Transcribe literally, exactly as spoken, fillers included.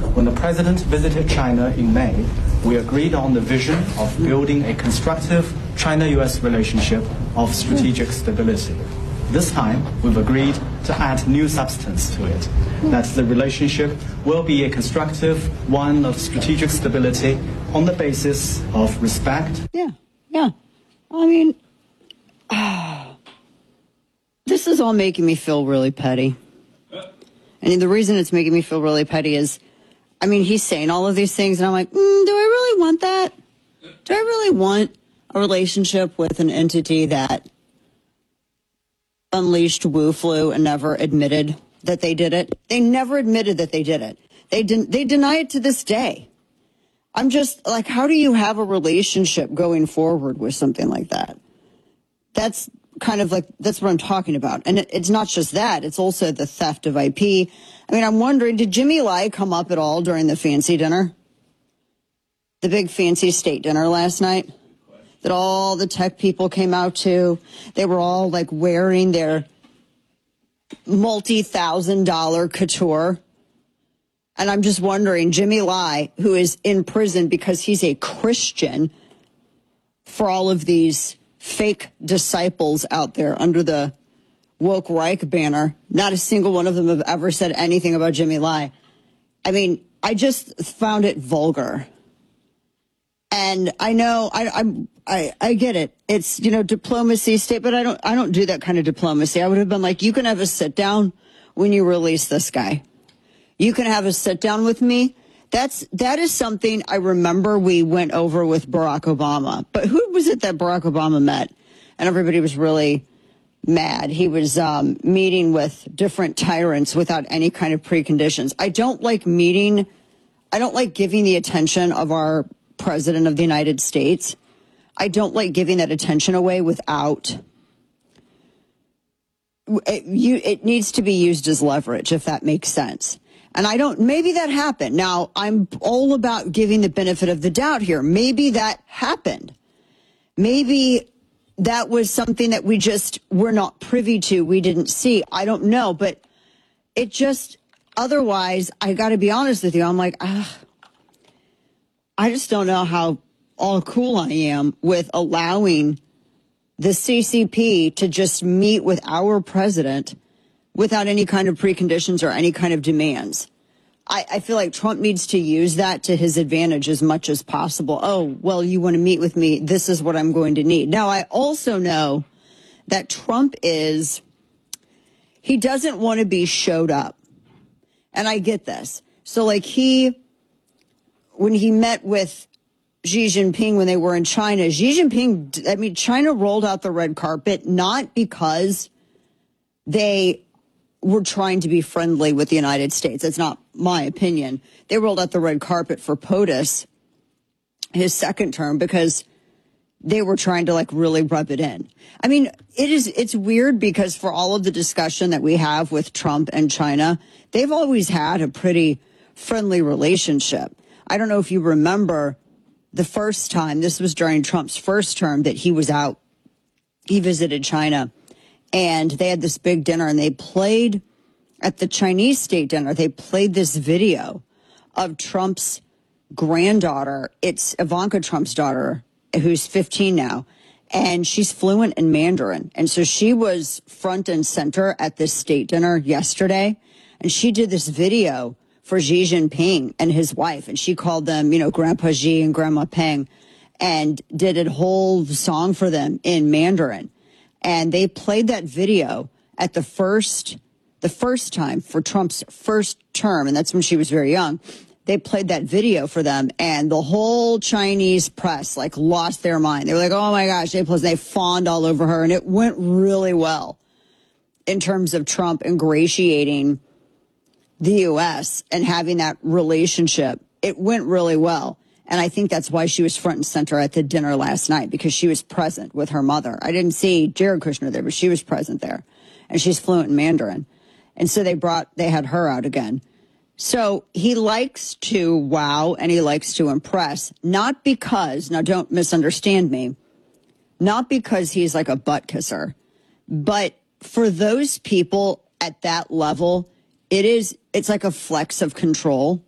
When the president visited China in May, we agreed on the vision of building a constructive China-U S relationship of strategic stability. This time, we've agreed to add new substance to it, that the relationship will be a constructive one of strategic stability on the basis of respect. Yeah, yeah. I mean, uh, this is all making me feel really petty. And the reason it's making me feel really petty is, I mean, he's saying all of these things, and I'm like, mm, do I really want that? Do I really want a relationship with an entity that unleashed Wu flu and never admitted that they did it? They never admitted that they did it. They didn't. They deny it to this day. I'm just like, how do you have a relationship going forward with something like that? That's kind of like, that's what I'm talking about. And it, it's not just that. It's also the theft of I P. I mean, I'm wondering, did Jimmy Lai come up at all during the fancy dinner? The big fancy state dinner last night that all the tech people came out to. They were all like wearing their multi-thousand dollar couture. And I'm just wondering, Jimmy Lai, who is in prison because he's a Christian, for all of these fake disciples out there under the woke Reich banner, not a single one of them have ever said anything about Jimmy Lai. I mean, I just found it vulgar. And I know I I'm, I I get it. It's, you know, diplomacy state, but I don't I don't do that kind of diplomacy. I would have been like, you can have a sit down when you release this guy. You can have a sit down with me. That's that is something I remember we went over with Barack Obama. But who was it that Barack Obama met? And everybody was really mad. He was um, meeting with different tyrants without any kind of preconditions. I don't like meeting. I don't like giving the attention of our president of the United States. I don't like giving that attention away without. It, you, it needs to be used as leverage, if that makes sense. And I don't, maybe that happened. Now, I'm all about giving the benefit of the doubt here. Maybe that happened. Maybe that was something that we just were not privy to. We didn't see. I don't know. But it just, otherwise, I got to be honest with you. I'm like, ah, I just don't know how all cool I am with allowing the C C P to just meet with our president without any kind of preconditions or any kind of demands. I, I feel like Trump needs to use that to his advantage as much as possible. Oh, well, you want to meet with me? This is what I'm going to need. Now, I also know that Trump is, he doesn't want to be showed up. And I get this. So like he, when he met with Xi Jinping when they were in China, Xi Jinping, I mean, China rolled out the red carpet, not because they were trying to be friendly with the United States. That's not my opinion. They rolled out the red carpet for POTUS, his second term, because they were trying to like really rub it in. I mean, it is, it's weird because for all of the discussion that we have with Trump and China, they've always had a pretty friendly relationship. I don't know if you remember the first time, this was during Trump's first term that he was out, he visited China. And they had this big dinner and they played at the Chinese state dinner. They played this video of Trump's granddaughter. It's Ivanka Trump's daughter, who's fifteen now. And she's fluent in Mandarin. And so she was front and center at this state dinner yesterday. And she did this video for Xi Jinping and his wife. And she called them, you know, Grandpa Xi and Grandma Peng, and did a whole song for them in Mandarin. And they played that video at the first, the first time for Trump's first term, and that's when she was very young. They played that video for them, and the whole Chinese press like lost their mind. They were like, "Oh my gosh!" They plus they fawned all over her, and it went really well in terms of Trump ingratiating the U S and having that relationship. It went really well. And I think that's why she was front and center at the dinner last night, because she was present with her mother. I didn't see Jared Kushner there, but she was present there. And she's fluent in Mandarin. And so they brought, they had her out again. So he likes to wow and he likes to impress, not because, now don't misunderstand me, not because he's like a butt kisser, but for those people at that level, it is, it's like a flex of control